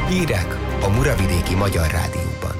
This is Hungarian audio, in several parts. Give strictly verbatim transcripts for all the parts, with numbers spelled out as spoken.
Hírek a Muravidéki Magyar Rádióban.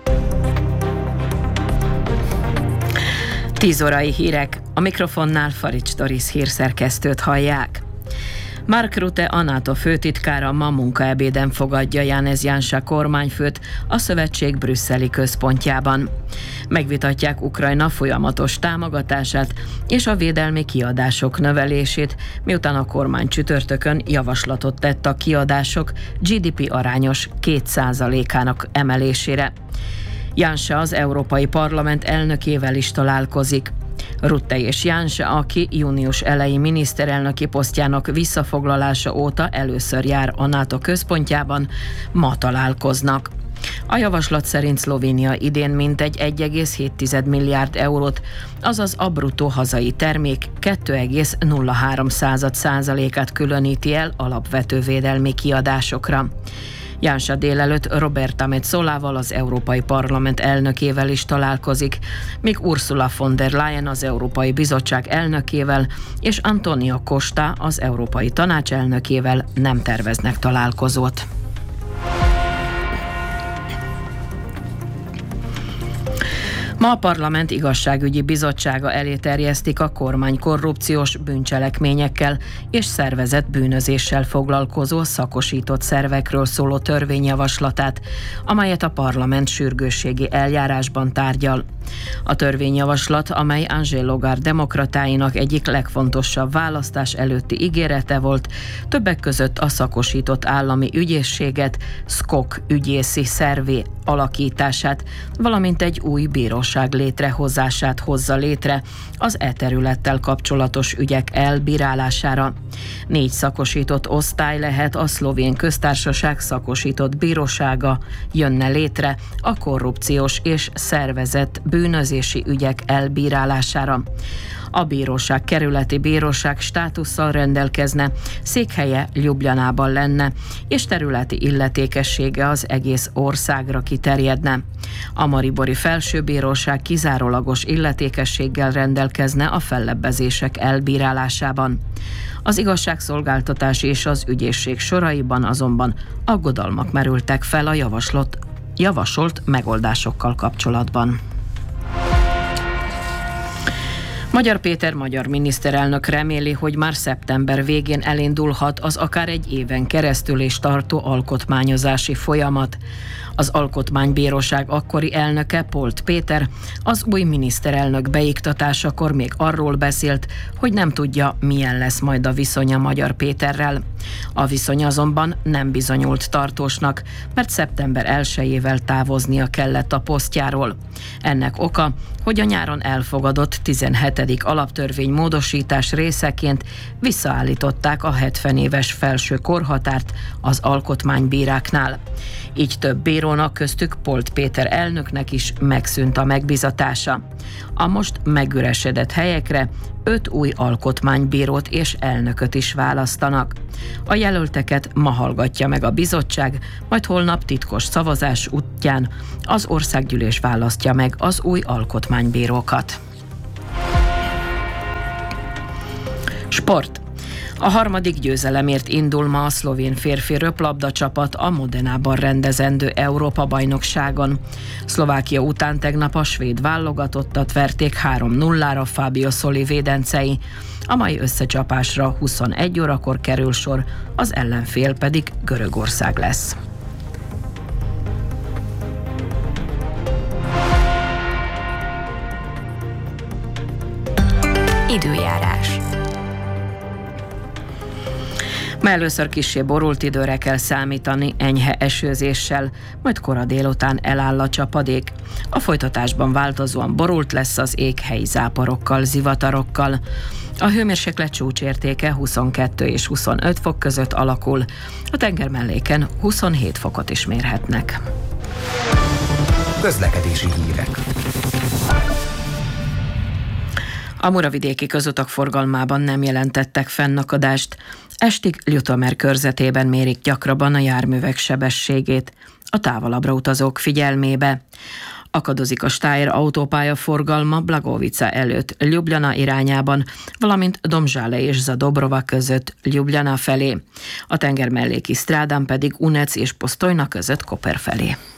tíz órai hírek, a mikrofonnál Farics Doris hírszerkesztőt hallják. Mark Rutte, a NATO főtitkára ma munkaebéden fogadja Janez Janša kormányfőt a szövetség brüsszeli központjában. Megvitatják Ukrajna folyamatos támogatását és a védelmi kiadások növelését, miután a kormány csütörtökön javaslatot tett a kiadások gé dé pé arányos két százalékának emelésére. Janša az Európai Parlament elnökével is találkozik. Rutte és Janša, aki június eleji miniszterelnöki posztjának visszafoglalása óta először jár a NATO központjában, ma találkoznak. A javaslat szerint Szlovénia idén mintegy egy egész hét milliárd eurót, azaz a bruttó hazai termék két egész nulla három százalékát különíti el alapvető védelmi kiadásokra. Janša délelőtt Roberta Metzolával, az Európai Parlament elnökével is találkozik, míg Ursula von der Leyen, az Európai Bizottság elnökével, és Antonio Costa, az Európai Tanács elnökével nem terveznek találkozót. Ma a Parlament Igazságügyi Bizottsága elé terjesztik a kormány korrupciós bűncselekményekkel és szervezett bűnözéssel foglalkozó szakosított szervekről szóló törvényjavaslatát, amelyet a parlament sürgősségi eljárásban tárgyal. A törvényjavaslat, amely Angelo Gard demokratáinak egyik legfontosabb választás előtti ígérete volt, többek között a szakosított állami ügyészséget, szkok ügyészi szervé alakítását, valamint egy új bíróság létrehozását hozza létre az e területtel kapcsolatos ügyek elbírálására. Négy szakosított osztály lehet a Szlovén Köztársaság szakosított bírósága jönne létre a korrupciós és szervezett bűnözési ügyek elbírálására. A bíróság kerületi bíróság státusszal rendelkezne, székhelye Ljubljanában lenne, és területi illetékessége az egész országra kiterjedne. A maribori felsőbíróság kizárólagos illetékességgel rendelkezne a fellebbezések elbírálásában. Az igazságszolgáltatás és az ügyészség soraiban azonban aggodalmak merültek fel a javaslott, javasolt megoldásokkal kapcsolatban. Magyar Péter magyar miniszterelnök reméli, hogy már szeptember végén elindulhat az akár egy éven keresztül is tartó alkotmányozási folyamat. Az Alkotmánybíróság akkori elnöke, Polt Péter, az új miniszterelnök beiktatásakor még arról beszélt, hogy nem tudja, milyen lesz majd a viszonya Magyar Péterrel. A viszony azonban nem bizonyult tartósnak, mert szeptember elsejével távoznia kellett a posztjáról. Ennek oka, hogy a nyáron elfogadott tizenhetedik alaptörvény módosítás részeként visszaállították a hetven éves felső korhatárt az alkotmánybíráknál. Így több bírónak, köztük Polt Péter elnöknek is megszűnt a megbizatása. A most megüresedett helyekre öt új alkotmánybírót és elnököt is választanak. A jelölteket ma hallgatja meg a bizottság, majd holnap titkos szavazás útján az országgyűlés választja meg az új alkotmánybírókat. Sport. A harmadik győzelemért indul ma a szlovén férfi röplabda csapat a Modenában rendezendő Európa-bajnokságon. Szlovákia után tegnap a svéd válogatottat verték három nullára Fábio Szoli védencei. A mai összecsapásra huszonegy órakor kerül sor, az ellenfél pedig Görögország lesz. Időjárás. Ma először kissé borult időre kell számítani, enyhe esőzéssel, majd kora délután eláll a csapadék. A folytatásban változóan borult lesz az ég helyi záporokkal, zivatarokkal. A hőmérséklet csúcsértéke huszonkettő és huszonöt fok között alakul, a tengermelléken huszonhét fokot is mérhetnek. Közlekedési hírek. A muravidéki közutak forgalmában nem jelentettek fennakadást. Estig Ljutomer körzetében mérik gyakrabban a járművek sebességét, a távolabbra utazók figyelmébe. Akadozik a Steyr autópálya forgalma Blagovica előtt Ljubljana irányában, valamint Domžale és Zadobrova között Ljubljana felé. A tengermelléki strádán pedig Unec és Postojna között Koper felé.